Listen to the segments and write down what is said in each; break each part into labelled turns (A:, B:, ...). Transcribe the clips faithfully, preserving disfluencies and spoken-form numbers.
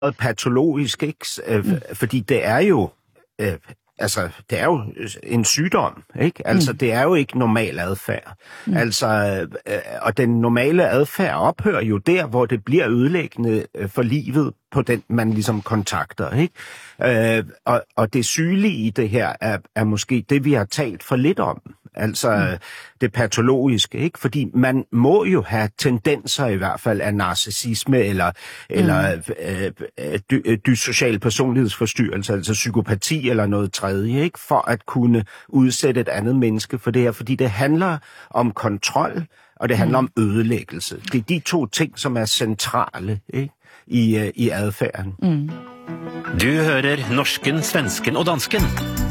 A: patologisk, ikke? Mm. Fordi det er jo... Øh, Altså, det er jo en sygdom, ikke? Altså, mm. det er jo ikke normal adfærd. Mm. Altså, øh, og den normale adfærd ophører jo der, hvor det bliver ødelæggende for livet på den, man ligesom kontakter, ikke? Øh, og, og det sygelige i det her er, er måske det, vi har talt for lidt om. Altså, mm. det patologiske, ikke? Fordi man må jo have tendenser i hvert fald af narcissisme eller, mm. eller øh, øh, dyssocial personlighedsforstyrrelse, altså psykopati eller noget tredje, ikke? For at kunne udsætte et andet menneske for det her. Fordi det handler om kontrol, og det handler mm. om ødelæggelse. Det er de to ting, som er centrale, ikke? I, uh, i adfærden. Mm.
B: Du hører norsken, svensken og dansken.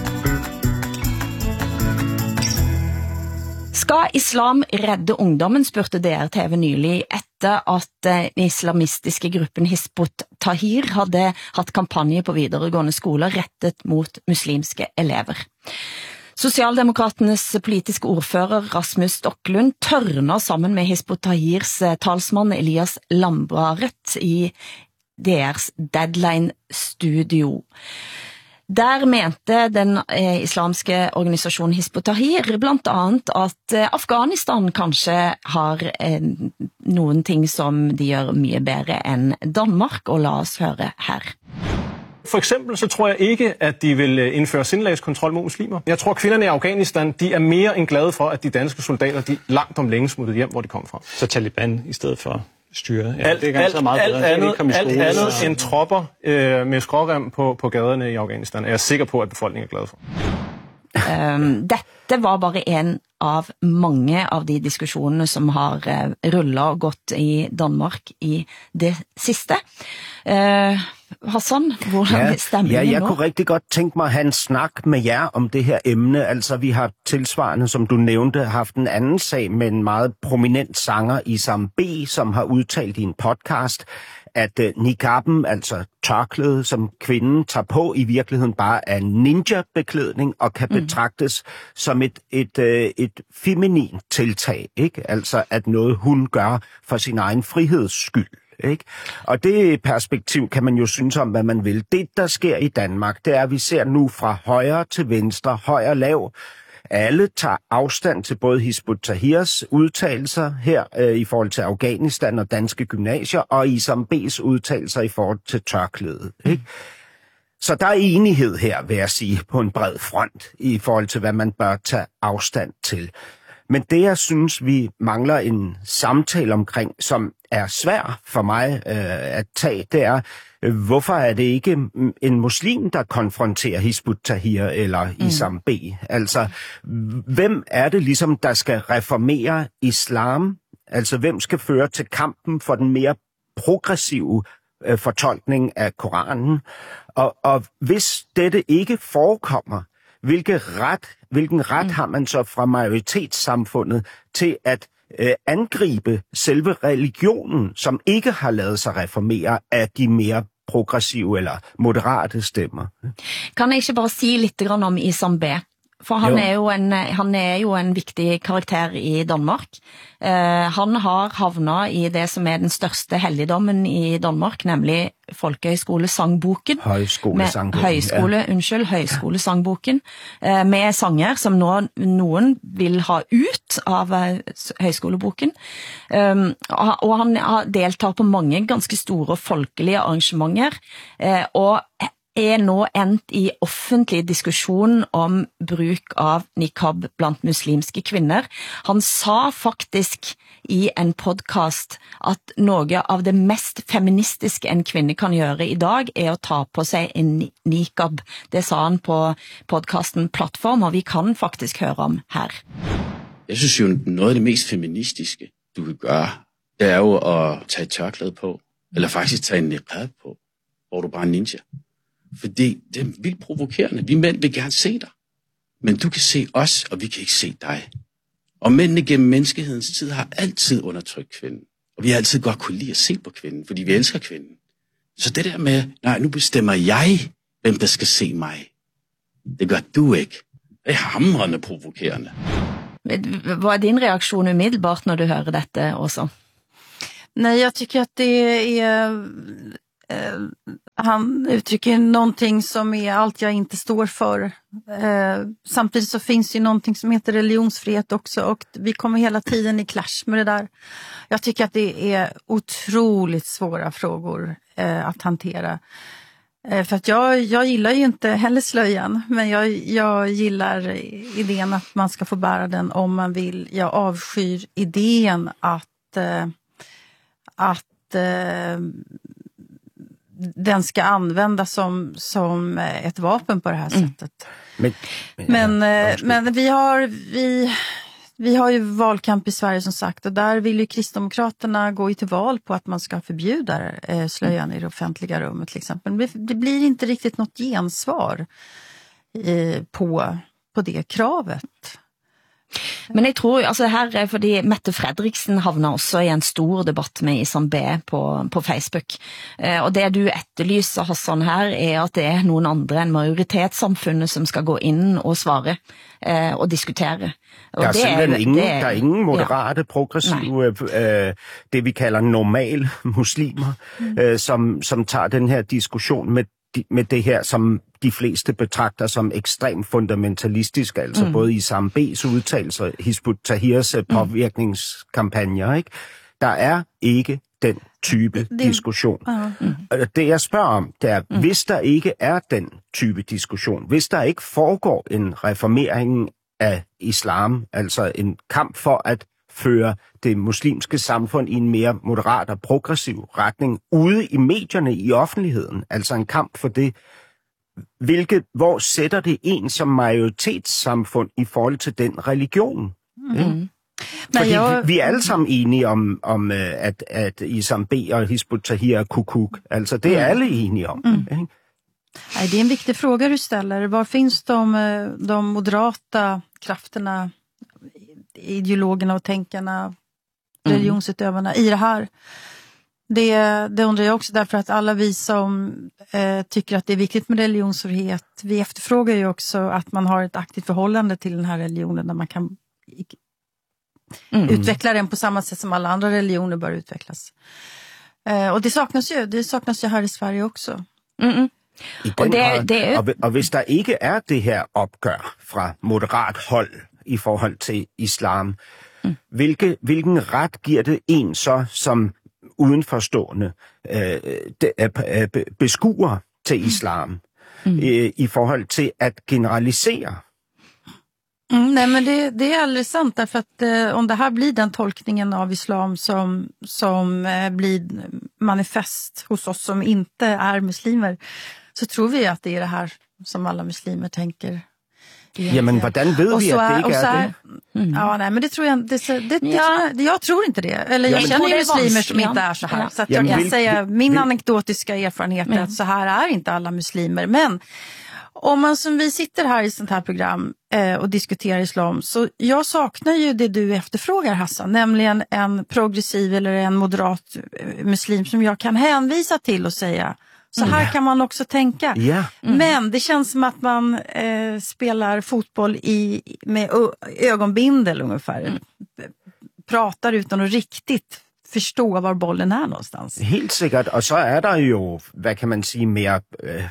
C: Skal islam redde ungdommen, spurgte D R T V nylig, etter at den islamistiske gruppen Hizb ut-Tahrir hadde hatt kampanje på videregående skoler rettet mot muslimske elever. Socialdemokraternes politiske ordfører Rasmus Stocklund tørner sammen med Hizb ut-Tahrirs talsmann Elias Lambaret i D R's Deadline-studio. Der mente den eh, islamske organisasjonen Hizb ut-Tahrir blant annet at eh, Afghanistan kanskje har eh, noen ting som de gjør mye bedre enn Danmark, og la oss høre her.
D: For eksempel så tror jeg ikke, at de vil indføre sindelagskontrol mod muslimer. Jeg tror, kvinderne i Afghanistan, de er mere end glade for, at de danske soldater, de langt om længe smuttet hjem, hvor de kom fra.
E: Så Taliban i stedet for styre.
D: Ja, alt, det er alt, meget alt, andet, alt skole, andet så... end tropper øh, med skrårem på, på gaderne i Afghanistan, er jeg sikker på, at befolkningen er glad for.
C: Um, dette var bare en av mange av de diskussionene som har uh, rullet og gått i Danmark i det sidste. Uh, Hassan, hvordan
A: ja,
C: stemmer
A: ja,
C: det
A: jeg
C: nu?
A: kunne rigtig godt tænke mig at have en snak med jer om det her emne. Altså, vi har tilsvarende, som du nævnte, haft en anden sag med en meget prominent sanger, Isam B., som har udtalt i en podcast, at uh, niqaben, altså tørklæde, som kvinden tager på, i virkeligheden bare er ninja-beklædning og kan mm. betragtes som et, et, et, et feminin tiltag, ikke? Altså, at noget hun gør for sin egen friheds skyld. Ikke? Og det perspektiv kan man jo synes om, hvad man vil. Det, der sker i Danmark, det er, at vi ser nu fra højre til venstre, høj og lav. Alle tager afstand til både Hizb ut-Tahrirs udtalelser her øh, i forhold til Afghanistan og danske gymnasier, og Isam B's udtalelser i forhold til tørklædet. Ikke? Så der er enighed her, vil jeg sige, på en bred front i forhold til, hvad man bør tage afstand til. Men det, jeg synes, vi mangler en samtale omkring, som er svær for mig øh, at tage, det er, øh, hvorfor er det ikke en muslim, der konfronterer Hizb ut-Tahrir eller mm. Isam B? Altså, hvem er det ligesom, der skal reformere islam? Altså, hvem skal føre til kampen for den mere progressive øh, fortolkning af Koranen? Og, og hvis dette ikke forekommer, Hvilke ret, hvilken ret har man så fra majoritetssamfundet til at øh, angribe selve religionen, som ikke har lavet sig reformere af de mere progressive eller moderate stemmer?
C: Kan jeg ikke bare sige lidt grann om Isam B? For han er, jo en, han er jo en viktig karakter i Danmark. Uh, han har havnet i det som er den største helligdommen i Danmark, nemlig Folkehøjskolesangboken.
A: Højskolesangboken,
C: Højskole, ja. Unnskyld, Højskolesangboken. Uh, med sanger som nå, nogen vil ha ut av uh, Højskoleboken. Um, og han har deltaget på mange ganske store folkelige arrangementer, uh, og er nå endt i offentlig diskussion om bruk av niqab blant muslimske kvinder. Han sa faktisk i en podcast at noget av det mest feministiske en kvinne kan gøre i dag er at ta på sig en niqab. Det sa han på podcasten Plattform, og vi kan faktisk høre om her.
F: Jeg synes jo, noget af det mest feministiske, du kan gøre, det er jo at tage et tørklæde på, eller faktisk tage en niqab på, hvor du bare er ninja. Fordi det er vildt provokerende. Vi mænd vil gerne se dig. Men du kan se os, og vi kan ikke se dig. Og mændene gennem menneskehedens tid har altid undertrykt kvinden. Og vi har altid godt kunne lide at se på kvinden, fordi vi elsker kvinden. Så det der med, nej, nu bestemmer jeg, hvem der skal se mig. Det gør du ikke. Det er hamrende provokerende.
C: Vad är din reaktion umiddelbart när du hører dette også?
G: Nej, jag tycker att det är eh, han uttrycker någonting som är allt jag inte står för. Eh, samtidigt så finns ju någonting som heter religionsfrihet också, och vi kommer hela tiden i clash med det där. Jag tycker att det är otroligt svåra frågor eh, att hantera. Eh, för att jag, jag gillar ju inte heller slöjan, men jag, jag gillar idén att man ska få bära den om man vill. Jag avskyr idén att, eh, att eh, den ska användas som, som ett vapen på det här mm. sättet. Men, men, men, men vi har vi, vi har ju valkamp i Sverige som sagt, och där vill ju Kristdemokraterna gå till val på att man ska förbjuda eh, slöjan i det offentliga rummet till exempel. Det, det blir inte riktigt något gensvar eh, på, på det kravet.
C: Men jeg tror, altså her er fordi Mette Fredriksen havner også i en stor debatt med Isam B på, på Facebook. Eh, og det du etterlyser, Hassan, her er at det er noen andre enn majoritetssamfunnet som skal gå inn og svare eh, og diskutere. Og
A: der er
C: det
A: simpelthen
C: er,
A: ingen,
C: det er,
A: der er ingen moderate, ja. progressive, øh, det vi kalder normal muslimer, mm. øh, som, som tager den her diskussion med, med det her, som de fleste betragter som ekstremt fundamentalistisk, altså mm. både Isam B's udtalelser, Hizb ut-Tahrirs mm. påvirkningskampagner, ikke? Der er ikke den type det, diskussion. Uh, mm. Og det jeg spørger om, det er, mm. hvis der ikke er den type diskussion, hvis der ikke foregår en reformering af islam, altså en kamp for at føre det muslimske samfund i en mere moderat og progressiv retning ude i medierne, i offentligheden, altså en kamp for det, hvilket, hvor sætter det en som majoritetssamfund i forhold til den religion? Mm. Fordi jeg... vi er alle sammen enige om, om at, at Isam B og Hizb ut-Tahrir er kukuk. Altså, det er alle enige om. Mm. Ikke?
G: Nej, det är en viktig fråga du ställer. Var finns de, de moderata krafterna, ideologerna och tänkarna, religionsutövarna mm. i det här? Det, det undrar jag också, därför att alla vi som eh, tycker att det är viktigt med religionsfrihet, vi efterfrågar ju också att man har ett aktivt förhållande till den här religionen där man kan mm. utveckla den på samma sätt som alla andra religioner bör utvecklas. Eh, och det saknas ju, det saknas ju här i Sverige också.
C: Mm.
A: Og, det, det... og, og hvis der ikke er det her opgør fra moderat hold i forhold til islam, mm. hvilke, hvilken ret giver det en så som udenforstående øh, de, øh, beskuer til islam mm. øh, i forhold til at generalisere?
G: Mm, nej, men det, det är alldeles sant, därför att eh, om det här blir den tolkningen av islam som, som eh, blir manifest hos oss som inte är muslimer, så tror vi att det är det här som alla muslimer tänker.
A: Jamen, hvordan ved vi, at det ikke er, er det?
G: Mm. Ja, nej, men det tror jag, det, det, det, ja. det, jag tror inte det. Eller jag ja, känner ju muslimer som inte är så här. Ja. Så att jag ja, kan vil, säga, min vil, anekdotiska erfarenhet är att så här är inte alla muslimer. Men om man som vi sitter här i sånt här program eh, och diskuterar islam, så jag saknar ju det du efterfrågar, Hassan, nämligen en progressiv eller en moderat eh, muslim som jag kan hänvisa till och säga, så här mm. kan man också tänka.
A: Yeah.
G: Mm. Men det känns som att man eh, spelar fotboll i, med ö- ögonbindel ungefär. Mm. Pratar utan att riktigt förstå var bollen är någonstans.
A: Helt sikkert. Og så er der jo, hvad kan man sige, mere øh,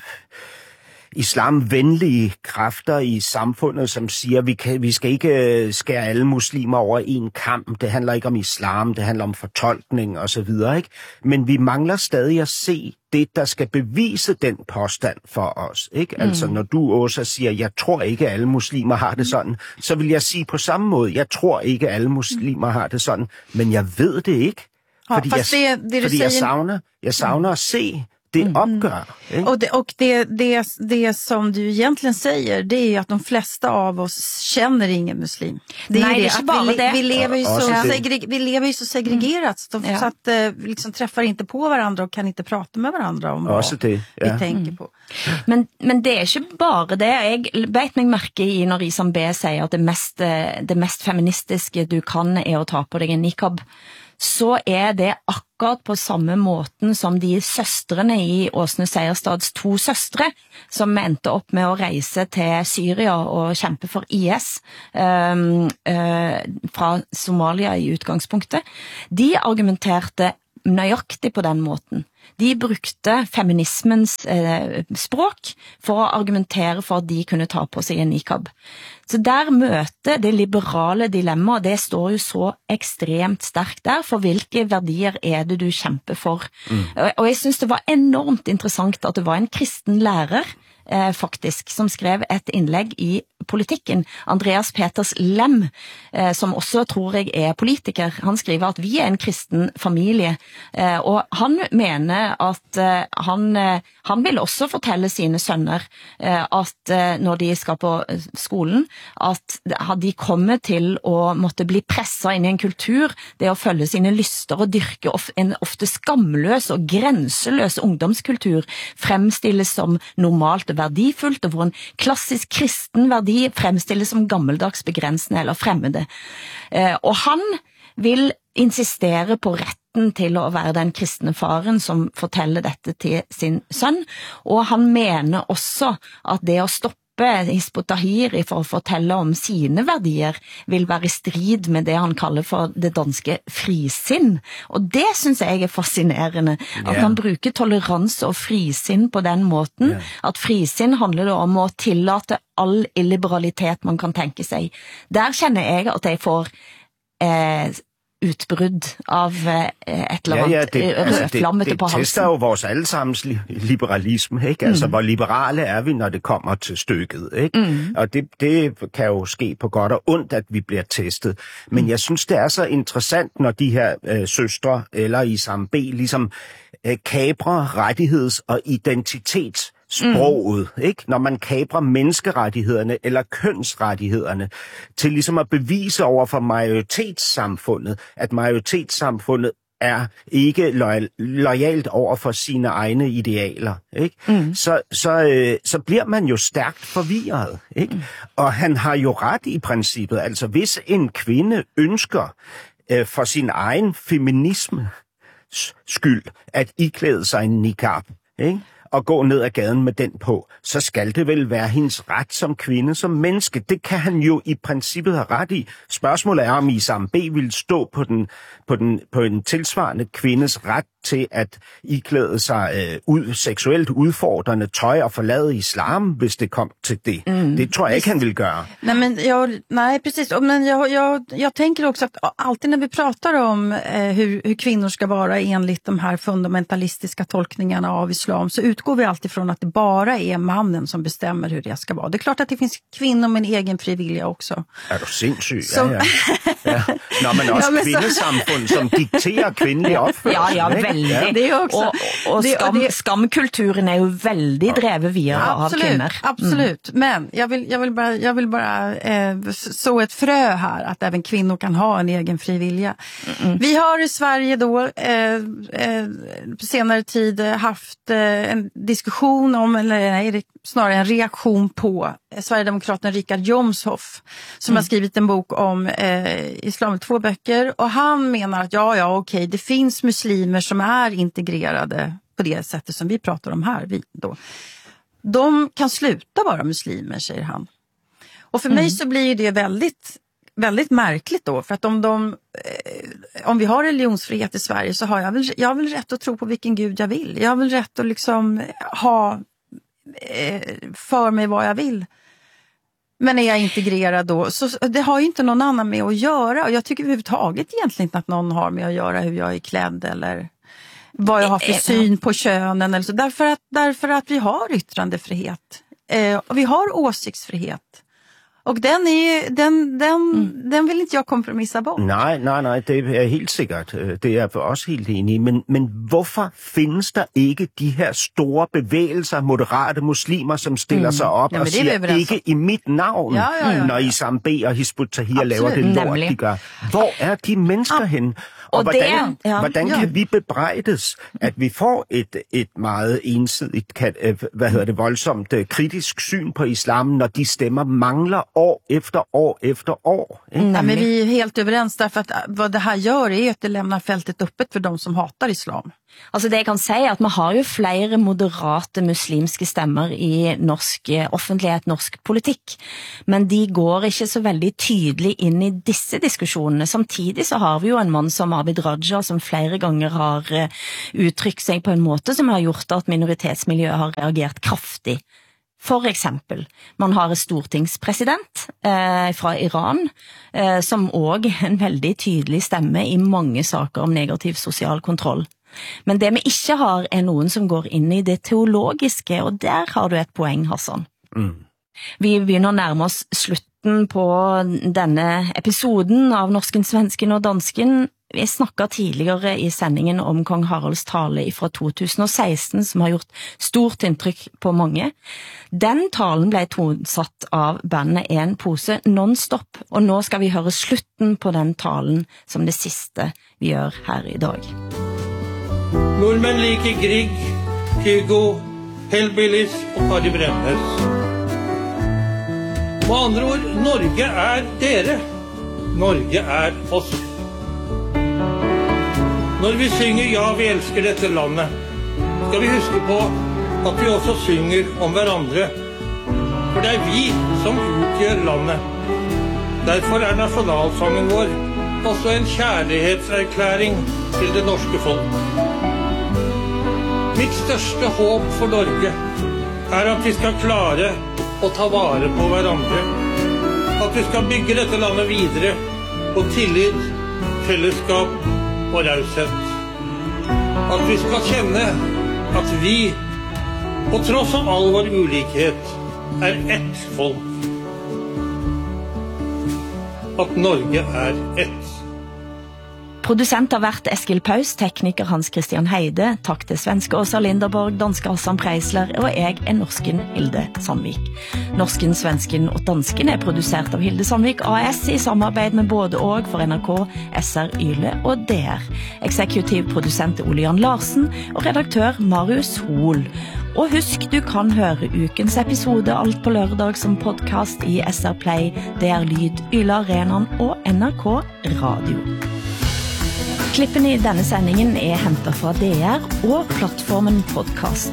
A: islamvenlige kræfter i samfundet, som siger, vi kan, vi skal ikke skære alle muslimer over en kamp. Det handler ikke om islam, det handler om fortolkning og så videre, ikke? Men vi mangler stadig at se det, der skal bevise den påstand for os, ikke? Mm. Altså, når du også siger, jeg tror ikke, alle muslimer har det sådan, så vil jeg sige på samme måde, jeg tror ikke, alle muslimer har det sådan, men jeg ved det ikke. Fordi, ja, jeg, det, det, fordi jeg savner, jeg savner at se det mm. opgör. Mm.
G: Och, det, och det, det, det som du egentligen säger, det är att de flesta av oss känner ingen muslim. Det är
C: Nej,
G: det,
C: det är bara
G: vi,
C: det.
G: Vi lever ju
A: ja,
G: så,
A: ja.
G: segre, vi lever ju så segregerat mm. så, ja. så att vi liksom träffar inte på varandra och kan inte prata med varandra om vad
A: det, ja.
G: vi tänker på.
C: Men, men det är inte bara det. Jag vet mig märke i när Isam B säger att det mest, det mest feministiske du kan är att ta på dig en niqab. Så är det akkurat på samme måten som de søstrene i Åsne Seierstads to søstre, som endte opp med å reise til Syria og kjempe for I S um, uh, fra Somalia i utgangspunktet. De argumenterte nøyaktig på den måten. De brukte feminismens eh, språk for å argumentere for at de kunne ta på sig en niqab. Så der møter det liberale dilemmaet, det står jo så ekstremt stærkt der, for hvilke verdier er det du kjemper for? Mm. Og, og jeg synes det var enormt interessant at det var en kristen lærer, eh, faktisk, som skrev et innlegg i politikken, Andreas Peters Lem, eh, som også tror jeg er politiker. Han skriver at vi er en kristen familie, eh, og han mener at eh, han, eh, han vil også fortelle sine sønner eh, at eh, når de skal på skolen, at de kommer til å måtte bli presset inn i en kultur, det å følge sine lyster og dyrke en ofte skamløs og grenseløs ungdomskultur fremstilles som normalt og verdifullt, og hvor en klassisk kristen verdi fremstilles som gammeldags begrensende eller fremmede. Eh, og han vil insistere på retten til å være den kristne faren som forteller dette til sin sønn, og han mener også at det å stoppe Hizb ut-Tahrir for å fortelle om sine verdier vil være i strid med det han kaller for det danske frisinn. Og det synes jeg er fascinerende, at yeah. han bruker toleranse og frisinn på den måten, yeah. at frisinn handler det om å tillate all illiberalitet man kan tenke seg. Der kjenner jeg at jeg får eh, utbrud av et eller andet
A: ja, ja, det,
C: rødflammete
A: det,
C: på halsen.
A: Det tester jo vores allesammens liberalisme, ikke? Altså, mm. hvor liberale er vi, når det kommer til stykket, ikke? Mm. Og det, det kan jo ske på godt og ondt, at vi bliver testet. Men jeg synes, det er så interessant, når de her øh, søstre eller Isam B ligesom øh, kaprer rettigheds- og identitets sproget, mm. ikke? Når man kaprer menneskerettighederne eller kønsrettighederne til ligesom at bevise over for majoritetssamfundet, at majoritetssamfundet er ikke loyal, loyalt over for sine egne idealer, ikke? Mm. Så, så, øh, så bliver man jo stærkt forvirret, ikke? Mm. Og han har jo ret i princippet. Altså, hvis en kvinde ønsker øh, for sin egen feminisme skyld at iklæde sig en niqab, ikke? Og gå ned ad gaden med den på, så skal det vel være hendes ret som kvinde, som menneske. Det kan han jo i princippet have ret i. Spørgsmålet er, om Isam B vil stå på den, på den, på en tilsvarende kvindes ret til at iklæde sig øh, ud, seksuelt udfordrende tøj og forlade islam, hvis det kom til det. Mm. Det tror jeg ikke, han vil gøre.
G: Nej, men jag, nej precis. Men jag, jag, jag tänker också att alltid när vi pratar om eh, hur, hur kvinnor ska vara enligt de här fundamentalistiska tolkningarna av islam, så utgår vi alltid från att det bara är mannen som bestämmer hur det ska vara. Det är klart att det finns kvinnor med en egen frivilliga också.
A: Er du sindssyg? Som... Ja, ja. ja. Nå, men også ja, men kvindesamfund, så... som dikterer kvindelig opførsel.
C: Ja, ja, veldig. Ja. Det er også, og og det, skam, det, skamkulturen er jo veldig drevet videre ja, av kvinnor.
G: Absolut, mm. men jag vill, jag vill bara, jag vill bara eh, så ett frö här att även kvinnor kan ha en egen frivilliga. Mm. Vi har i Sverige då eh, eh, på senare tid haft eh, en diskussion om, eller nej, snarare en reaktion på eh, Sverigedemokraten Richard Jomshof som mm. har skrivit en bok om eh, islam, två böcker, och han menar att ja, ja, okej, det finns muslimer som är integrerade på det sättet som vi pratar om här. Vi då. De kan sluta vara muslimer, säger han. Och för mm. mig så blir det väldigt, väldigt märkligt då, för att om, de, eh, om vi har religionsfrihet i Sverige så har jag väl, jag har väl rätt att tro på vilken gud jag vill. Jag har väl rätt att liksom ha eh, för mig vad jag vill. Men är jag integrerad då, så det har ju inte någon annan med att göra. Och jag tycker överhuvudtaget egentligen inte att någon har med att göra hur jag är klädd eller vad jag har för syn på könen eller så. Därför att, därför att vi har yttrandefrihet. Eh, och vi har åsiktsfrihet. Och den, är, den, den, mm. den vill inte jag kompromissa bort.
A: Nej, nej, nej, det er helt sikkert. Det er jeg også helt enig i. Men, men hvorfor findes der ikke de her store bevægelser, moderate muslimer, som stiller mm. sig op ja, og siger, ikke i mit navn, ja, ja, ja, ja. når Isam B og Hizb ut-Tahrir laver det lort, de gør. Hvor er de mennesker ah. henne? Og, og hvordan, det er, ja, hvordan kan ja. vi bebrejdes, at vi får et, et meget ensidigt, hvad hedder det, voldsomt kritisk syn på islam, når de stemmer mangler år efter år efter år?
G: Mm, men vi är helt överens, därför att vad det här gör är att det lämnar fältet öppet för de som hatar islam.
C: Altså det jeg kan si er at vi har jo flere moderate muslimske stemmer i norsk offentlighet, norsk politikk, men de går ikke så veldig tydelig inn i disse diskusjonene. Samtidig så har vi jo en mann som Abid Raja, som flere ganger har uttrykt seg på en måte som har gjort at minoritetsmiljøet har reagert kraftig. For eksempel, man har en stortingspresident eh, fra Iran, eh, som også er en veldig tydelig stemme i mange saker om negativ sosial kontroll. Men det vi ikke har er noen som går inn i det teologiske, og der har du et poeng, Hassan. Mm. Vi begynner å nærme oss slutten på denne episoden av Norsken, Svensken og Dansken. Vi snakket tidligere i sendingen om Kong Haralds tale fra to tusen og seksten, som har gjort stort inntrykk på mange. Den talen ble tonsatt av bandet En Pose non-stop, og nå skal vi høre slutten på den talen som det siste vi gjør her i dag.
H: Nordmenn liker Grieg, Hugo, Hellbillies og Harry Bremnes. Med andre ord, Norge er dere. Norge er oss. Når vi synger Ja, vi elsker dette landet, skal vi huske på at vi også synger om hverandre. For det er vi som utgjør landet. Derfor er nasjonalsangen vår også en kjærlighetserklæring til det norske folk. Mitt største håp for Norge er at vi skal klare å ta vare på hverandre. At vi skal bygge dette landet videre på tillit, fellesskap og raushet. At vi skal kjenne at vi, på tross av all vår ulikhet, er ett folk. At Norge er ett.
C: Producent har vært Eskil Paus, tekniker Hans Christian Heide, takk til svenske Åsa Linderborg, danske Hassan Preisler, og jeg er norsken Hilde Sandvik. Norsken, Svensken og Dansken er produsert av Hilde Sandvik A S i samarbeid med både og for N R K, S R, Yle og D R. Eksekutiv produsent Ole Jan Larsen og redaktør Marius Hol. Og husk, du kan høre ukens episode alt på lørdag som podcast i S R Play, D R Lyd, Yle Arenaen og N R K Radio. Klippene i denne sendingen er hentet fra D R og plattformen podcast.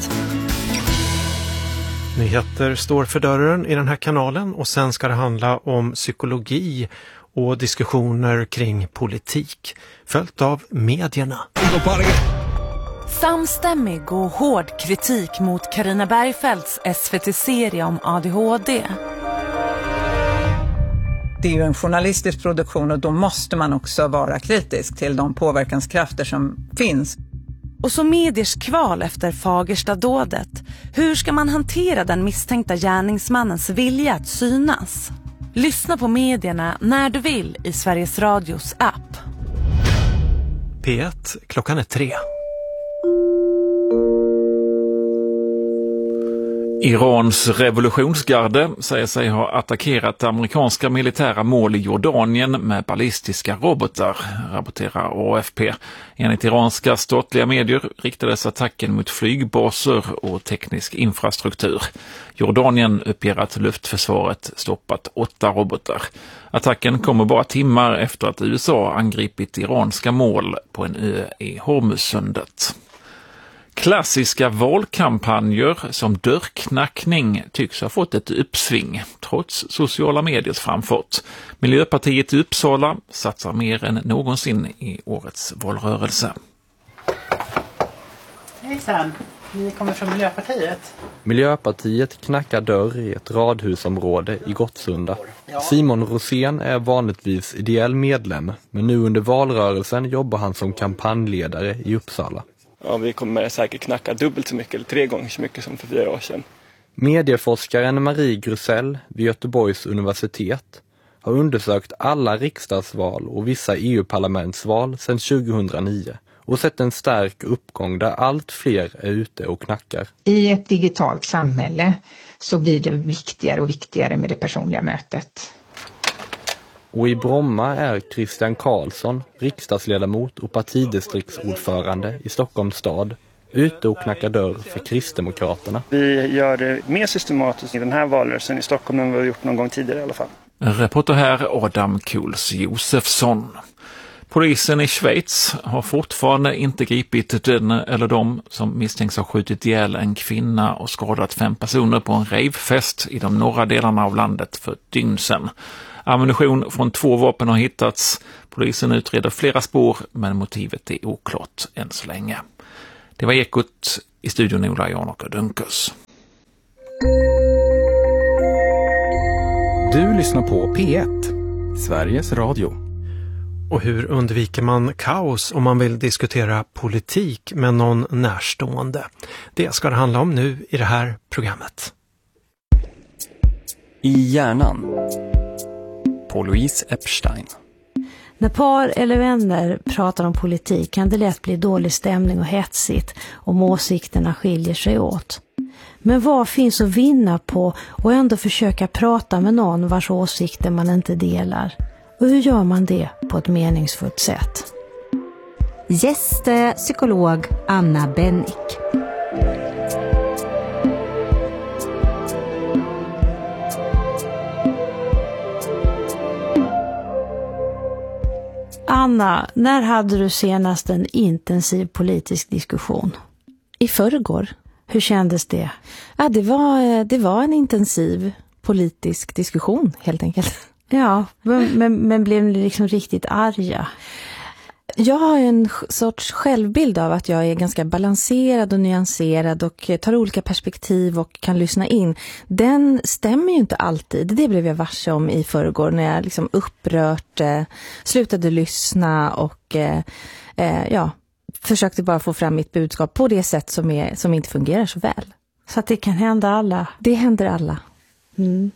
I: Nyheter står för dörren i den här kanalen och sen ska det handla om psykologi och diskussioner kring politik, följt av medierna.
J: Samstämmig och hård kritik mot Carina Bergfeldts S V T-serie om A D H D.
K: Det är ju en journalistisk produktion och då måste man också vara kritisk till de påverkanskrafter som finns.
J: Och så mediers kval efter Fagersta-dådet. Hur ska man hantera den misstänkta gärningsmannens vilja att synas? Lyssna på medierna när du vill i Sveriges Radios app.
I: P ett, klockan är tre.
B: Irans revolutionsgarde säger sig ha attackerat amerikanska militära mål i Jordanien med ballistiska robotar, rapporterar A F P. Enligt iranska statliga medier riktades attacken mot flygbaser och teknisk infrastruktur. Jordanien uppger att luftförsvaret stoppat åtta robotar. Attacken kommer bara timmar efter att U S A angripit iranska mål på en ö i Hormuzsundet. Klassiska valkampanjer som dörrknackning tycks ha fått ett uppsving trots sociala mediers framfart. Miljöpartiet i Uppsala satsar mer än någonsin i årets valrörelse.
L: Hejsan, ni kommer från Miljöpartiet.
M: Miljöpartiet knackar dörr i ett radhusområde i Gottsunda. Simon Rosén är vanligtvis ideell medlem, men nu under valrörelsen jobbar han som kampanjledare i Uppsala.
N: Ja, vi kommer säkert knacka dubbelt så mycket eller tre gånger så mycket som för fyra år sedan.
M: Medieforskaren Marie Grusell vid Göteborgs universitet har undersökt alla riksdagsval och vissa E U-parlamentsval sedan tjugohundranio och sett en stark uppgång där allt fler är ute och knackar.
O: I ett digitalt samhälle så blir det viktigare och viktigare med det personliga mötet.
M: Och i Bromma är Christian Karlsson, riksdagsledamot och partidistriktsordförande i Stockholms stad, ute och knackar dörr för Kristdemokraterna.
N: Vi gör det mer systematiskt i den här valrörelsen i Stockholm än vi har gjort någon gång tidigare i alla fall.
B: Reporter här Adam Kuls Josefsson. Polisen i Schweiz har fortfarande inte gripit den eller de som misstänks ha skjutit ihjäl en kvinna och skadat fem personer på en ravefest i de norra delarna av landet för ett dygn sedan. Ammunition från två vapen har hittats. Polisen utreder flera spår, men motivet är oklart än så länge. Det var Ekot, i studion Ola Janåker Dunkers.
P: Du lyssnar på P ett, Sveriges Radio.
I: Och hur undviker man kaos om man vill diskutera politik med någon närstående? Det ska det handla om nu i det här programmet.
P: I hjärnan. På Louise Epstein.
Q: När par eller vänner pratar om politik kan det lätt bli dålig stämning och hetsigt om åsikterna skiljer sig åt. Men vad finns att vinna på och ändå försöka prata med någon vars åsikter man inte delar? Och hur gör man det på ett meningsfullt sätt?
R: Gäst är psykolog Anna Bennick.
Q: Anna, när hade du senast en intensiv politisk diskussion?
S: I förrgår.
Q: Hur kändes det?
S: Ja, det var, det var en intensiv politisk diskussion helt enkelt.
Q: Ja, men, men, men blev ni liksom riktigt arga?
S: Jag har en sorts självbild av att jag är ganska balanserad och nyanserad och tar olika perspektiv och kan lyssna in. Den stämmer ju inte alltid. Det blev jag varse om i förrgår när jag liksom upprört eh, slutade lyssna och eh, eh, ja, försökte bara få fram mitt budskap på det sätt som, är, som inte fungerar så väl.
Q: Så att det kan hända alla?
S: Det händer alla.
Q: Mm.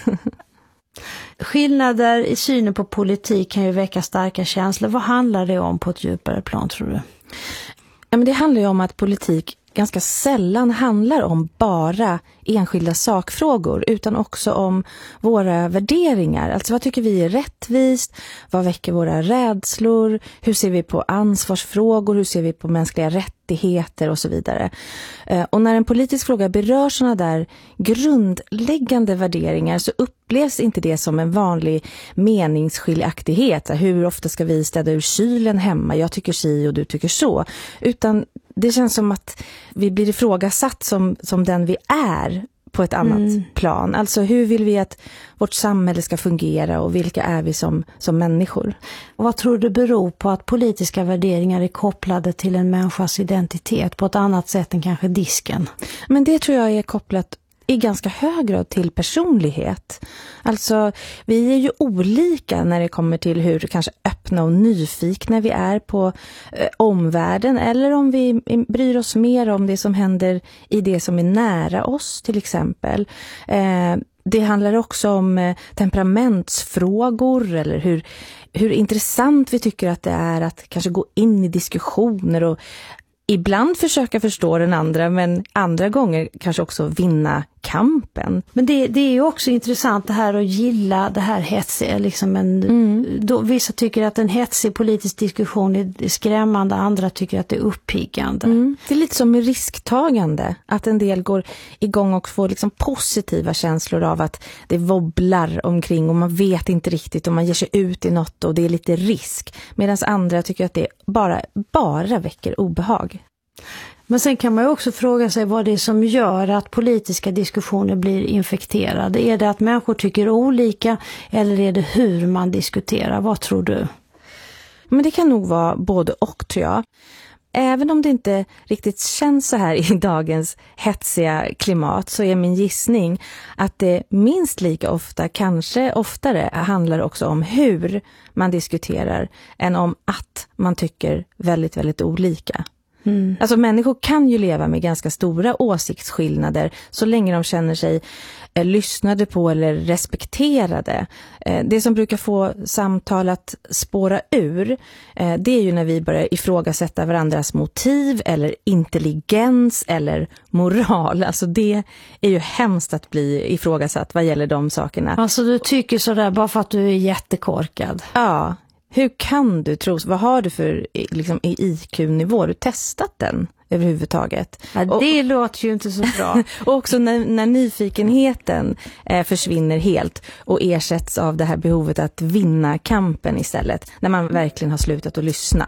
Q: Skillnader i synen på politik kan ju väcka starka känslor. Vad handlar det om på ett djupare plan, tror du?
S: Ja, men det handlar ju om att politik ganska sällan handlar om bara enskilda sakfrågor utan också om våra värderingar. Alltså vad tycker vi är rättvist? Vad väcker våra rädslor? Hur ser vi på ansvarsfrågor? Hur ser vi på mänskliga rättigheter och så vidare? Och när en politisk fråga berör sådana där grundläggande värderingar så upplevs inte det som en vanlig meningsskiljaktighet. Hur ofta ska vi städa ur kylen hemma? Jag tycker si och du tycker så. Utan det känns som att vi blir ifrågasatt som, som den vi är på ett annat mm. plan. Alltså hur vill vi att vårt samhälle ska fungera och vilka är vi som, som människor?
Q: Och vad tror du beror på att politiska värderingar är kopplade till en människas identitet på ett annat sätt än kanske disken?
S: Men det tror jag är kopplat i ganska hög grad till personlighet. Alltså, vi är ju olika när det kommer till hur kanske öppna och nyfikna vi är på eh, omvärlden eller om vi bryr oss mer om det som händer i det som är nära oss till exempel. Eh, det handlar också om eh, temperamentsfrågor eller hur, hur intressant vi tycker att det är att kanske gå in i diskussioner och ibland försöka förstå den andra men andra gånger kanske också vinna kampen.
Q: Men det, det är ju också intressant det här att gilla det här hetsiga. Liksom en, mm. då, vissa tycker att en hetsig politisk diskussion är skrämmande, andra tycker att det är uppiggande.
S: Mm. Det är lite som med risktagande. Att en del går igång och får liksom positiva känslor av att det wobblar omkring och man vet inte riktigt om man ger sig ut i något och det är lite risk. Medan andra tycker att det bara, bara väcker obehag.
Q: Men sen kan man ju också fråga sig vad det är som gör att politiska diskussioner blir infekterade. Är det att människor tycker olika eller är det hur man diskuterar? Vad tror du?
S: Men det kan nog vara både och, tror jag. Även om det inte riktigt känns så här i dagens hetsiga klimat så är min gissning att det minst lika ofta, kanske oftare, handlar också om hur man diskuterar än om att man tycker väldigt, väldigt olika. Mm. Alltså människor kan ju leva med ganska stora åsiktsskillnader så länge de känner sig eh, lyssnade på eller respekterade. Eh, det som brukar få samtal att spåra ur eh, det är ju när vi börjar ifrågasätta varandras motiv eller intelligens eller moral. Alltså det är ju hemskt att bli ifrågasatt vad gäller de sakerna.
Q: Alltså du tycker sådär bara för att du är jättekorkad?
S: Ja. Hur kan du tro, vad har du för liksom, I Q-nivå? Har du testat den överhuvudtaget?
Q: Ja, det och, låter ju inte så bra.
S: Och också när, när nyfikenheten eh, försvinner helt och ersätts av det här behovet att vinna kampen istället. När man verkligen har slutat att lyssna.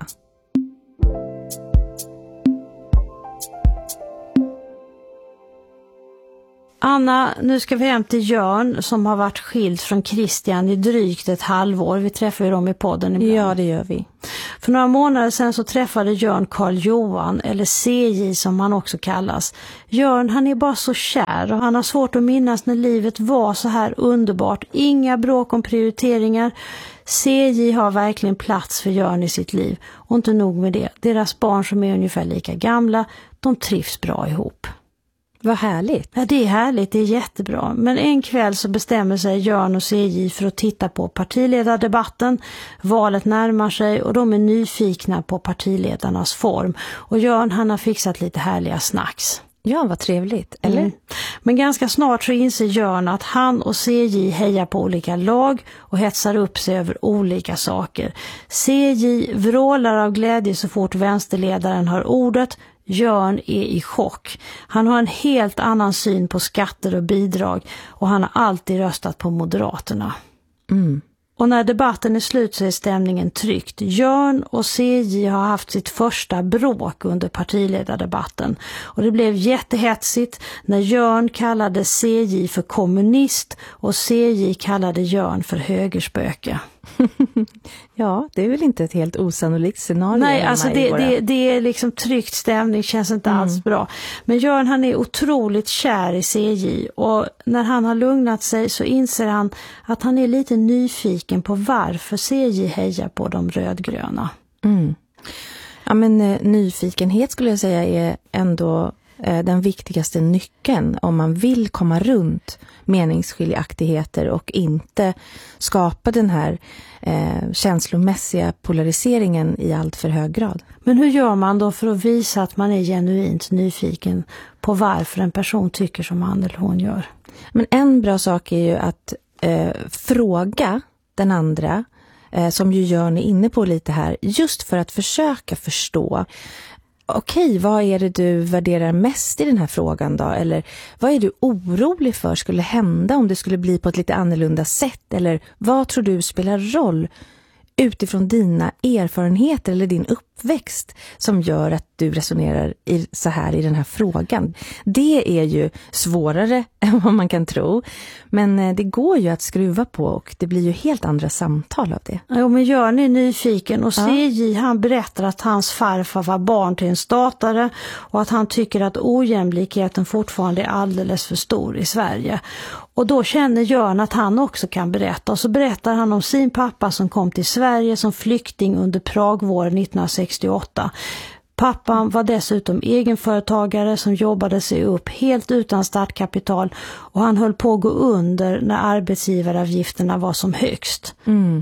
Q: Anna, nu ska vi hem till Jörn som har varit skild från Christian i drygt ett halvår. Vi träffar ju dem i podden ibland.
S: Ja, det gör vi.
Q: För några månader sedan så träffade Jörn Karl Johan, eller C J som han också kallas. Jörn, han är bara så kär och han har svårt att minnas när livet var så här underbart. Inga bråk om prioriteringar. C J har verkligen plats för Jörn i sitt liv. Och inte nog med det. Deras barn som är ungefär lika gamla, de trivs bra ihop.
S: Vad härligt.
Q: Ja, det är härligt, det är jättebra. Men en kväll så bestämmer sig Jörn och C J för att titta på partiledardebatten. Valet närmar sig och de är nyfikna på partiledarnas form. Och Jörn, han har fixat lite härliga snacks.
S: Ja, vad trevligt, eller? Mm.
Q: Men ganska snart så inser Jörn att han och C J hejar på olika lag och hetsar upp sig över olika saker. C J vrålar av glädje så fort vänsterledaren har ordet. Jörn är i chock. Han har en helt annan syn på skatter och bidrag och han har alltid röstat på Moderaterna.
S: Mm.
Q: Och när debatten är slut så är stämningen tryckt. Jörn och C J har haft sitt första bråk under partiledardebatten. Och det blev jättehetsigt när Jörn kallade C J för kommunist och C J kallade Jörn för högerspöke.
S: Ja, det är väl inte ett helt osannolikt scenario.
Q: Nej, alltså det, det, det är liksom tryckt stämning, känns inte mm. alls bra. Men Jörn, han är otroligt kär i C J och när han har lugnat sig så inser han att han är lite nyfiken på varför C J hejar på de rödgröna.
S: Mm. Ja, men eh, nyfikenhet skulle jag säga är ändå eh, den viktigaste nyckeln om man vill komma runt meningsskiljaktigheter och inte skapa den här eh, känslomässiga polariseringen i allt för hög grad.
Q: Men hur gör man då för att visa att man är genuint nyfiken på varför en person tycker som han eller hon gör?
S: Men en bra sak är ju att eh, fråga den andra, eh, som ju Jörn är inne på lite här, just för att försöka förstå. Okej, vad är det du värderar mest i den här frågan då? Eller vad är du orolig för skulle hända om det skulle bli på ett lite annorlunda sätt? Eller vad tror du spelar roll utifrån dina erfarenheter eller din uppväxt som gör att du resonerar i, så här i den här frågan? Det är ju svårare än vad man kan tro. Men det går ju att skruva på och det blir ju helt andra samtal av det.
Q: Jo, men Jörn är nyfiken och C J han berättar att hans farfar var barn till en statare och att han tycker att ojämlikheten fortfarande är alldeles för stor i Sverige. Och då känner Jörn att han också kan berätta. Och så berättar han om sin pappa som kom till Sverige som flykting under Pragvåren nittonhundrasextioåtta. Pappan var dessutom egenföretagare som jobbade sig upp helt utan startkapital. Och han höll på att gå under när arbetsgivaravgifterna var som högst.
S: Mm.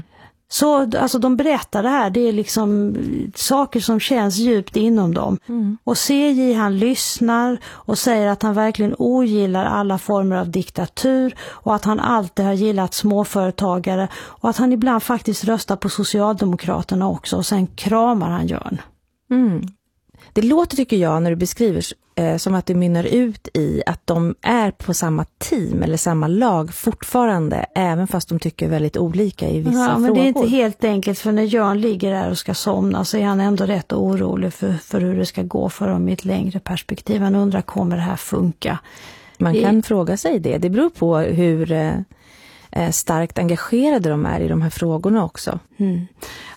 Q: Så alltså de berättar det här, det är liksom saker som känns djupt inom dem.
S: Mm.
Q: Och C J han lyssnar och säger att han verkligen ogillar alla former av diktatur och att han alltid har gillat småföretagare och att han ibland faktiskt röstar på Socialdemokraterna också och sen kramar han Jörn.
S: Mm. Det låter tycker jag när du beskriver eh, som att det mynnar ut i att de är på samma team eller samma lag fortfarande även fast de tycker väldigt olika i vissa
Q: ja,
S: frågor.
Q: Men det är inte helt enkelt för när Jörn ligger där och ska somna så är han ändå rätt orolig för, för hur det ska gå för dem i ett längre perspektiv. Han undrar, kommer det här funka?
S: Man
Q: det...
S: kan fråga sig det. Det beror på hur eh, starkt engagerade de är i de här frågorna också.
Q: Mm.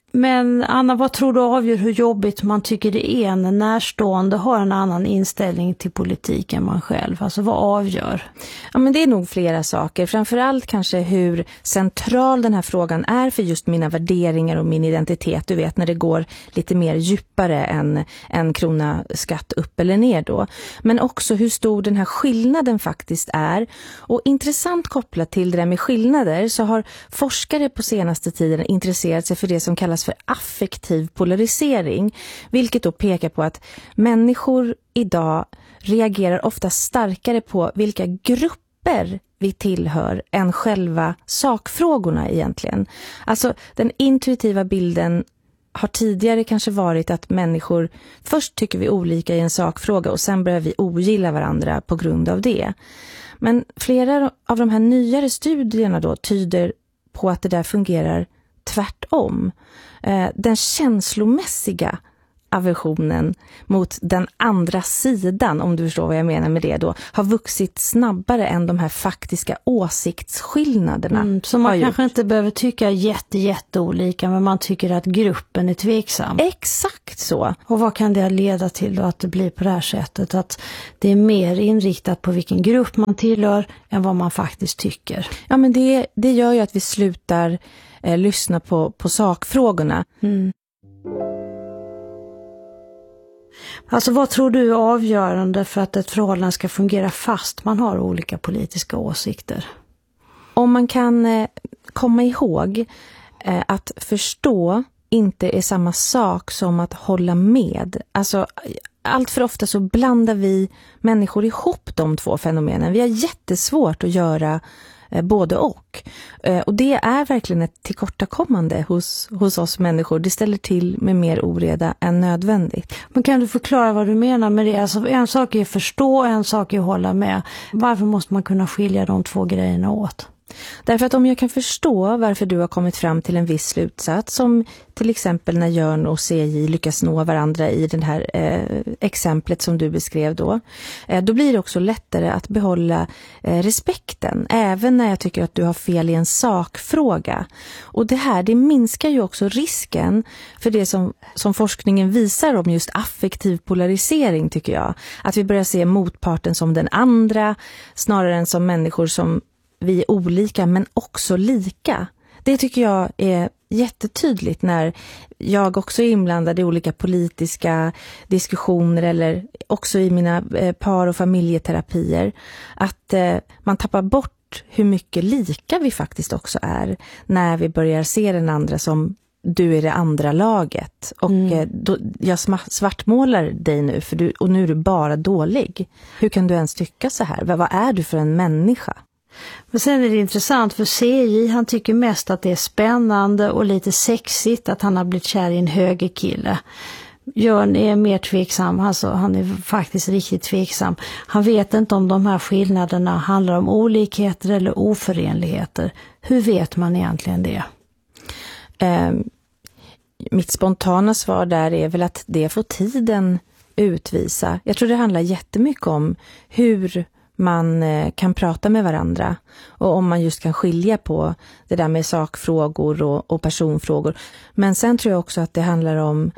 Q: Men Anna, vad tror du avgör hur jobbigt man tycker det är när närstående har en annan inställning till politik än man själv? Alltså vad avgör?
S: Ja, men det är nog flera saker. Framförallt kanske hur central den här frågan är för just mina värderingar och min identitet. Du vet, när det går lite mer djupare än en krona skatt upp eller ner då. Men också hur stor den här skillnaden faktiskt är. Och intressant kopplat till det där med skillnader så har forskare på senaste tiden intresserat sig för det som kallas för affektiv polarisering, vilket då pekar på att människor idag reagerar ofta starkare på vilka grupper vi tillhör än själva sakfrågorna egentligen. Alltså den intuitiva bilden har tidigare kanske varit att människor först tycker vi olika i en sakfråga och sen börjar vi ogilla varandra på grund av det. Men flera av de här nyare studierna då tyder på att det där fungerar tvärtom. Den känslomässiga aversionen mot den andra sidan, om du förstår vad jag menar med det då, har vuxit snabbare än de här faktiska åsiktsskillnaderna.
Q: Mm, så man kanske inte behöver tycka jätte, jätte olika, men man tycker att gruppen är tveksam.
S: Exakt så.
Q: Och vad kan det leda till då att det blir på det här sättet? Att det är mer inriktat på vilken grupp man tillhör än vad man faktiskt tycker.
S: Ja, men det, det gör ju att vi slutar eh, lyssna på, på sakfrågorna.
Q: Mm. Alltså vad tror du är avgörande för att ett förhållande ska fungera fast man har olika politiska åsikter?
S: Om man kan eh, komma ihåg eh, att förstå inte är samma sak som att hålla med. Alltså allt för ofta så blandar vi människor ihop de två fenomenen. Vi har jättesvårt att göra eh, både och. Eh, och det är verkligen ett tillkortakommande hos, hos oss människor. Det ställer till med mer oreda än nödvändigt.
Q: Men kan du förklara vad du menar med det? Alltså en sak är att förstå, en sak är att hålla med. Varför måste man kunna skilja de två grejerna åt?
S: Därför att om jag kan förstå varför du har kommit fram till en viss slutsats, som till exempel när Jörn och C J lyckas nå varandra i det här eh, exemplet som du beskrev då, eh, då blir det också lättare att behålla eh, respekten, även när jag tycker att du har fel i en sakfråga. Och det här, det minskar ju också risken för det som, som forskningen visar om just affektiv polarisering, tycker jag. Att vi börjar se motparten som den andra, snarare än som människor som vi är olika men också lika. Det tycker jag är jättetydligt när jag också är inblandad i olika politiska diskussioner eller också i mina par- och familjeterapier. Att eh, man tappar bort hur mycket lika vi faktiskt också är när vi börjar se den andra som du är det andra laget. Och mm. eh, då, jag svartmålar dig nu för du, och nu är du bara dålig. Hur kan du ens tycka så här? Vad, vad är du för en människa?
Q: Men sen är det intressant för C J, han tycker mest att det är spännande och lite sexigt att han har blivit kär i en högerkille. Jörn är mer tveksam, alltså han är faktiskt riktigt tveksam. Han vet inte om de här skillnaderna handlar om olikheter eller oförenligheter. Hur vet man egentligen det?
S: Eh, mitt spontana svar där är väl att det får tiden utvisa. Jag tror det handlar jättemycket om hur man kan prata med varandra och om man just kan skilja på det där med sakfrågor och, och personfrågor. Men sen tror jag också att det handlar om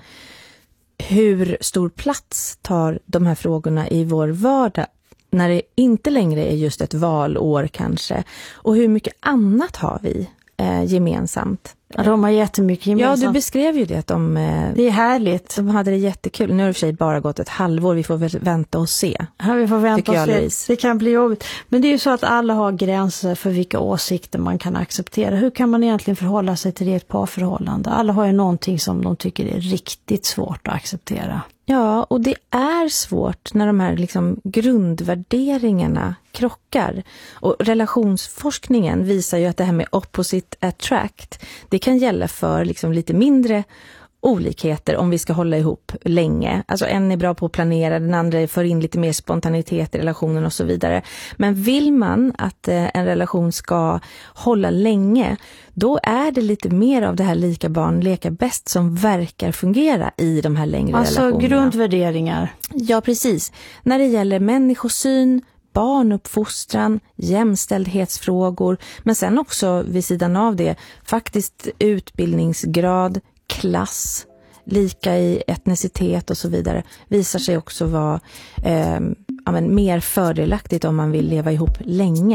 S: hur stor plats tar de här frågorna i vår vardag när det inte längre är just ett valår kanske. Och hur mycket annat har vi eh, gemensamt.
Q: Ja, de har jättemycket gemensamt.
S: Ja, du beskrev ju det att de... Eh,
Q: det är härligt.
S: De hade det jättekul. Nu har det för sig bara gått ett halvår. Vi får väl vänta och se.
Q: Ja, vi får vänta och se. Det kan bli jobbigt. Men det är ju så att alla har gränser för vilka åsikter man kan acceptera. Hur kan man egentligen förhålla sig till det ett parförhållande? Alla har ju någonting som de tycker är riktigt svårt att acceptera.
S: Ja, och det är svårt när de här liksom grundvärderingarna krockar. Och relationsforskningen visar ju att det här med opposite attract, det kan gälla för liksom lite mindre olikheter om vi ska hålla ihop länge. Alltså en är bra på att planera, den andra för in lite mer spontanitet i relationen och så vidare. Men vill man att en relation ska hålla länge, då är det lite mer av det här lika barn leka bäst som verkar fungera i de här längre
Q: alltså
S: relationerna.
Q: Alltså grundvärderingar.
S: Ja, precis. När det gäller människosyn, barnuppfostran, jämställdhetsfrågor, men sen också vid sidan av det faktiskt utbildningsgrad, klass, lika i etnicitet och så vidare, visar sig också vara eh, ja, men mer fördelaktigt om man vill leva ihop länge.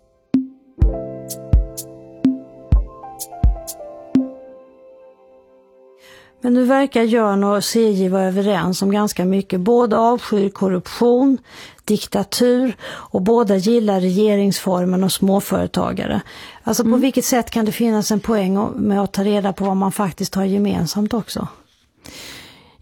Q: Men nu verkar Jörn och C J vara överens om ganska mycket. Båda avskyr korruption, diktatur och båda gillar regeringsformen och småföretagare. Alltså på mm. vilket sätt kan det finnas en poäng med att ta reda på vad man faktiskt har gemensamt också?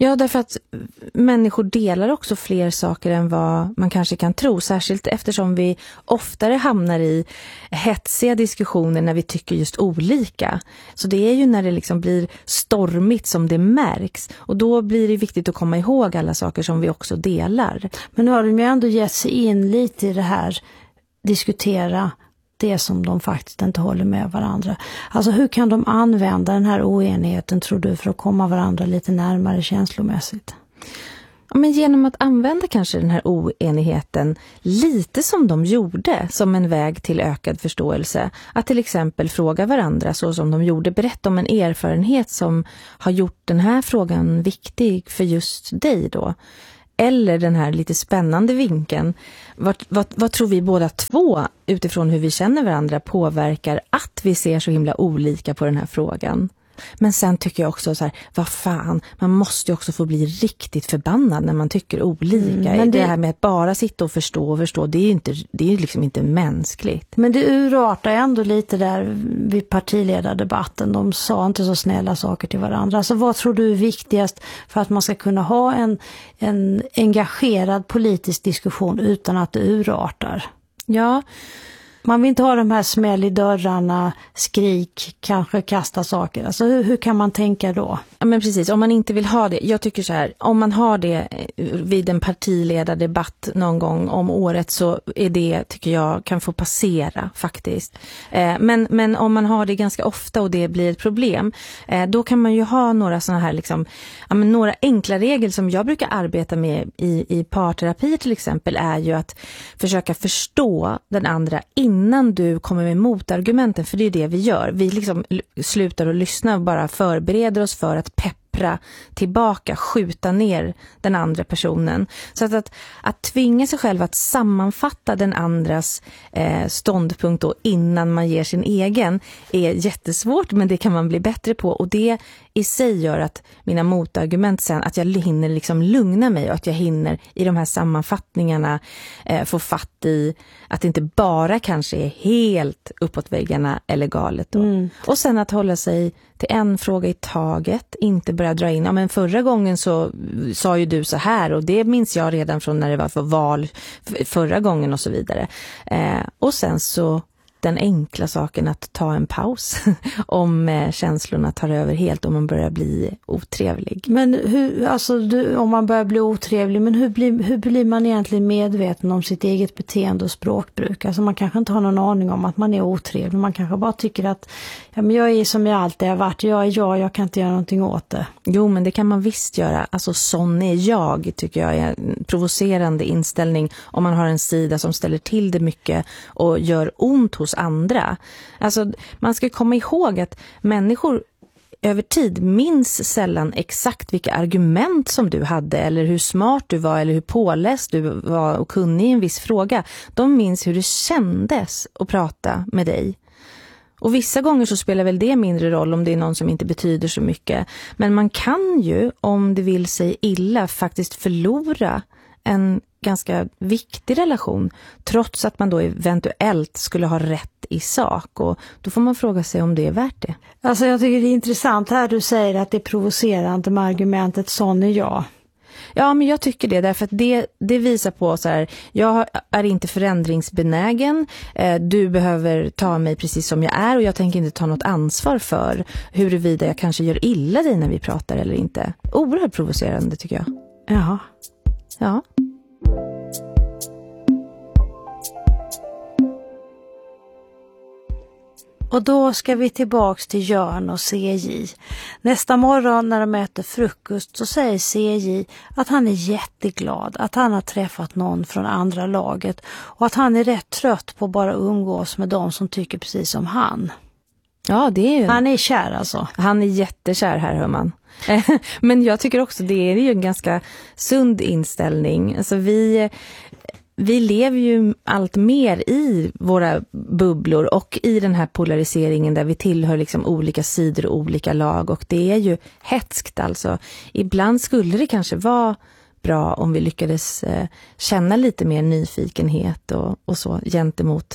S: Ja, därför att människor delar också fler saker än vad man kanske kan tro. Särskilt eftersom vi oftare hamnar i hetsiga diskussioner när vi tycker just olika. Så det är ju när det liksom blir stormigt som det märks. Och då blir det viktigt att komma ihåg alla saker som vi också delar.
Q: Men nu har de ju ändå gett sig in lite i det här, diskutera det som de faktiskt inte håller med varandra. Alltså hur kan de använda den här oenigheten, tror du, för att komma varandra lite närmare känslomässigt?
S: Ja, men genom att använda kanske den här oenigheten lite som de gjorde, som en väg till ökad förståelse. Att till exempel fråga varandra så som de gjorde. Berätta om en erfarenhet som har gjort den här frågan viktig för just dig då. Eller den här lite spännande vinkeln. Vad, vad, vad tror vi båda två utifrån hur vi känner varandra påverkar att vi ser så himla olika på den här frågan? Men sen tycker jag också så här, vad fan, man måste ju också få bli riktigt förbannad när man tycker olika. Mm, men det... det här med att bara sitta och förstå och förstå, det är ju inte, det är ju liksom inte mänskligt.
Q: Men det urartar ändå lite där vid partiledardebatten. De sa inte så snälla saker till varandra. Alltså vad tror du är viktigast för att man ska kunna ha en, en engagerad politisk diskussion utan att det urartar?
S: Ja,
Q: man vill inte ha de här smäll i dörrarna, skrik, kanske kasta saker. Alltså hur, hur kan man tänka då?
S: Ja, men precis, om man inte vill ha det. Jag tycker så här, om man har det vid en partiledardebatt någon gång om året så är det, tycker jag, kan få passera faktiskt. Eh, men, men om man har det ganska ofta och det blir ett problem, eh, då kan man ju ha några såna här liksom, ja, men några enkla regler som jag brukar arbeta med i, i parterapi till exempel, är ju att försöka förstå den andra innan du kommer med motargumenten, för det är det vi gör. Vi liksom slutar att lyssna och bara förbereder oss för att peppra tillbaka, skjuta ner den andra personen. Så att, att, att tvinga sig själv att sammanfatta den andras eh, ståndpunkt då innan man ger sin egen är jättesvårt, men det kan man bli bättre på, och det i sig gör att mina motargument sen, att jag hinner liksom lugna mig och att jag hinner i de här sammanfattningarna eh, få fatt i att det inte bara kanske är helt uppåt väggarna eller galet då. Mm. Och sen att hålla sig till en fråga i taget, inte börja dra in, ja men förra gången så sa ju du så här och det minns jag redan från när det var för val förra gången och så vidare. Eh, och sen så den enkla saken att ta en paus om eh, känslorna tar över helt och man börjar bli otrevlig.
Q: Men hur, alltså du, om man börjar bli otrevlig, men hur blir, hur blir man egentligen medveten om sitt eget beteende och språkbruk? Alltså man kanske inte har någon aning om att man är otrevlig, man kanske bara tycker att ja, men jag är som jag alltid har varit, jag är jag, jag kan inte göra någonting åt det.
S: Jo, men det kan man visst göra. Alltså sån är jag, tycker jag är en provocerande inställning om man har en sida som ställer till det mycket och gör ont hos andra. Alltså man ska komma ihåg att människor över tid minns sällan exakt vilka argument som du hade eller hur smart du var eller hur påläst du var och kunnig i en viss fråga. De minns hur det kändes att prata med dig. Och vissa gånger så spelar väl det mindre roll om det är någon som inte betyder så mycket. Men man kan ju, om det vill sig illa, faktiskt förlora en ganska viktig relation trots att man då eventuellt skulle ha rätt i sak, och då får man fråga sig om det är värt det.
Q: Alltså jag tycker det är intressant här du säger att det är provocerande med argumentet sån är jag.
S: Ja, men jag tycker det, därför att det, det visar på så här, jag är inte förändringsbenägen, eh, du behöver ta mig precis som jag är och jag tänker inte ta något ansvar för huruvida jag kanske gör illa dig när vi pratar eller inte. Oerhört provocerande tycker jag.
Q: Jaha.
S: Ja.
Q: Och då ska vi tillbaks till Jörn och C J. Nästa morgon när de äter frukost så säger C J att han är jätteglad att han har träffat någon från andra laget och att han är rätt trött på att bara umgås med de som tycker precis som han.
S: Ja, det är ju...
Q: Han är kär alltså.
S: Han är jättekär här, hör man. Men jag tycker också det är ju en ganska sund inställning. Alltså vi... Vi lever ju allt mer i våra bubblor och i den här polariseringen där vi tillhör liksom olika sidor och olika lag, och det är ju hetskt alltså. Ibland skulle det kanske vara bra om vi lyckades eh, känna lite mer nyfikenhet och, och så gentemot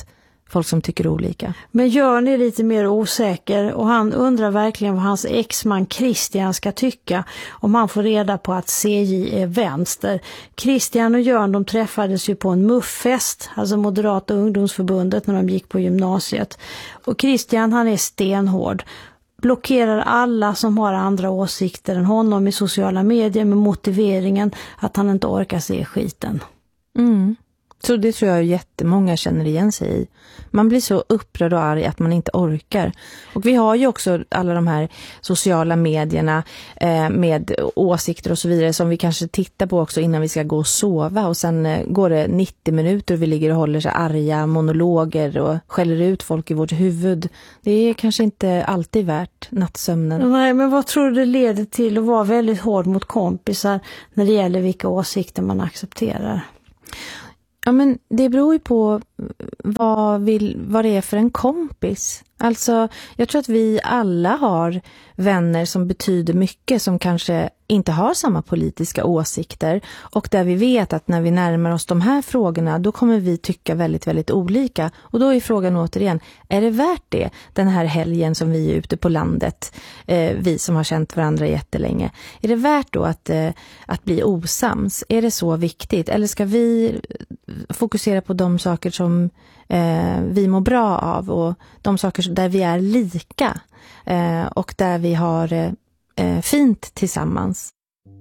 S: folk som tycker olika.
Q: Men Jörn är lite mer osäker och han undrar verkligen vad hans exman Christian ska tycka om han får reda på att C J är vänster. Christian och Jörn, de träffades ju på en muffest, alltså Moderata ungdomsförbundet, när de gick på gymnasiet. Och Christian, han är stenhård. Blockerar alla som har andra åsikter än honom i sociala medier med motiveringen att han inte orkar se skiten.
S: Mm. Så det tror jag jättemånga känner igen sig i. Man blir så upprörd och arg att man inte orkar. Och vi har ju också alla de här sociala medierna eh, med åsikter och så vidare som vi kanske tittar på också innan vi ska gå och sova. Och sen eh, går det nittio minuter och vi ligger och håller så arga monologer och skäller ut folk i vårt huvud. Det är kanske inte alltid värt nattsömnen.
Q: Nej, men vad tror du det leder till att vara väldigt hård mot kompisar när det gäller vilka åsikter man accepterar?
S: Ja, men det beror ju på vad, vill, vad det är för en kompis. Alltså, jag tror att vi alla har vänner som betyder mycket som kanske inte har samma politiska åsikter och där vi vet att när vi närmar oss de här frågorna då kommer vi tycka väldigt, väldigt olika. Och då är frågan återigen, är det värt det den här helgen som vi är ute på landet, eh, vi som har känt varandra jättelänge? Är det värt då att, eh, att bli osams? Är det så viktigt? Eller ska vi fokusera på de saker som eh, vi mår bra av och de saker där vi är lika eh, och där vi har eh, fint tillsammans?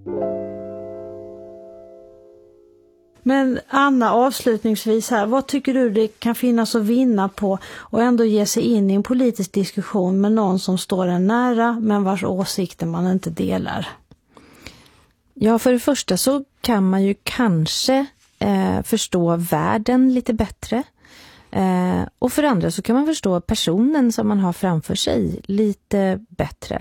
Q: Men Anna, avslutningsvis här, vad tycker du det kan finnas att vinna på och ändå ge sig in i en politisk diskussion med någon som står en nära men vars åsikter man inte delar?
S: Ja, för det första så kan man ju kanske eh, förstå världen lite bättre. Eh, och för det andra så kan man förstå personen som man har framför sig lite bättre.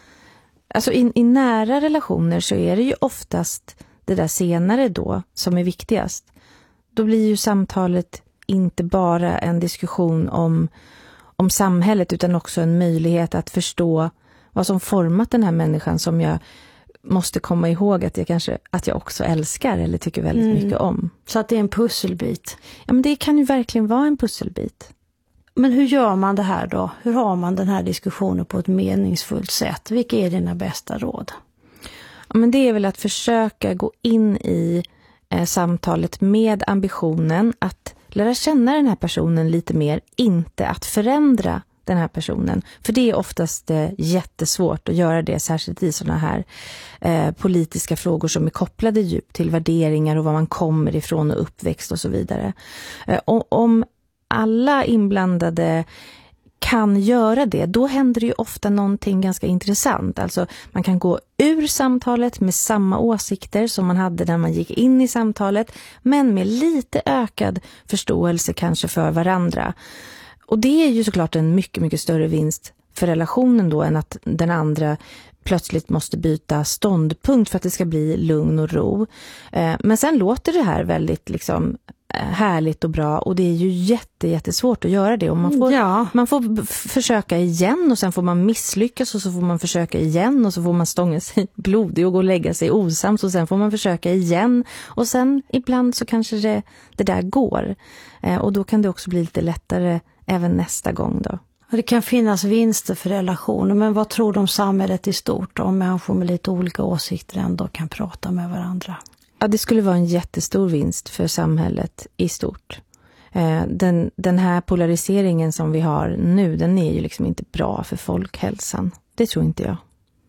S: Alltså i, i nära relationer så är det ju oftast det där senare då som är viktigast. Då blir ju samtalet inte bara en diskussion om, om samhället utan också en möjlighet att förstå vad som format den här människan som jag måste komma ihåg att jag kanske att jag också älskar eller tycker väldigt mm. mycket om.
Q: Så att det är en pusselbit.
S: Ja, men det kan ju verkligen vara en pusselbit.
Q: Men hur gör man det här då? Hur har man den här diskussionen på ett meningsfullt sätt? Vilka är dina bästa råd?
S: Ja, men det är väl att försöka gå in i eh, samtalet med ambitionen att lära känna den här personen lite mer, inte att förändra den här personen. För det är oftast eh, jättesvårt att göra det, särskilt i sådana här eh, politiska frågor som är kopplade djupt till värderingar och var man kommer ifrån och uppväxt och så vidare. Eh, och, om alla inblandade kan göra det, då händer det ju ofta någonting ganska intressant. Alltså man kan gå ur samtalet med samma åsikter som man hade när man gick in i samtalet, men med lite ökad förståelse kanske för varandra. Och det är ju såklart en mycket, mycket större vinst för relationen då än att den andra plötsligt måste byta ståndpunkt för att det ska bli lugn och ro. Men sen låter det här väldigt liksom härligt och bra och det är ju jätte, jättesvårt att göra det och man får, ja. man får försöka igen och sen får man misslyckas och så får man försöka igen och så får man stånga sig blodig och gå och lägga sig osams och sen får man försöka igen och sen ibland så kanske det, det där går och då kan det också bli lite lättare även nästa gång då.
Q: Det kan finnas vinster för relationer, men vad tror du om samhället i stort om människor med lite olika åsikter ändå kan prata med varandra?
S: Ja, det skulle vara en jättestor vinst för samhället i stort. Den, den här polariseringen som vi har nu, den är ju liksom inte bra för folkhälsan. Det tror inte jag.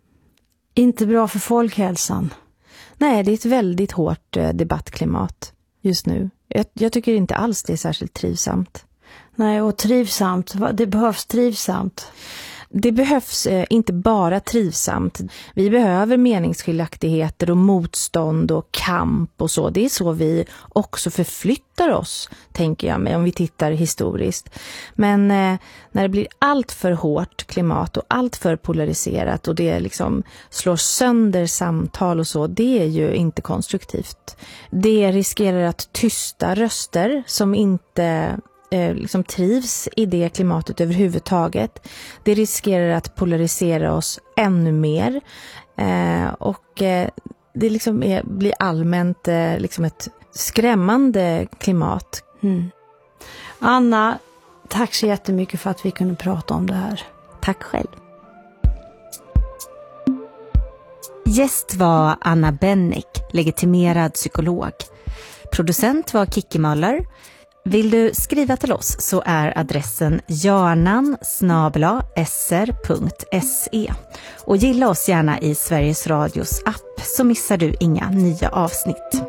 Q: Inte bra för folkhälsan?
S: Nej, det är ett väldigt hårt debattklimat just nu. Jag, jag tycker inte alls det är särskilt trivsamt.
Q: Nej, och trivsamt. Det behövs trivsamt.
S: Det behövs eh, inte bara trivsamt. Vi behöver meningsskiljaktigheter och motstånd och kamp och så. Det är så vi också förflyttar oss, tänker jag mig, om vi tittar historiskt. Men eh, när det blir allt för hårt klimat och allt för polariserat och det liksom slår sönder samtal och så, det är ju inte konstruktivt. Det riskerar att tysta röster som inte Eh, liksom trivs i det klimatet överhuvudtaget. Det riskerar att polarisera oss ännu mer eh, och eh, det liksom är, blir allmänt eh, liksom ett skrämmande klimat.
Q: Mm. Anna, Tack så jättemycket för att vi kunde prata om det här.
R: Tack själv. Gäst var Anna Bennick, legitimerad psykolog. Producent var Kicki Möller. Vill du skriva till oss så är adressen jarnan snabel-a s r punkt se. Och gilla oss gärna i Sveriges Radios app så missar du inga nya avsnitt.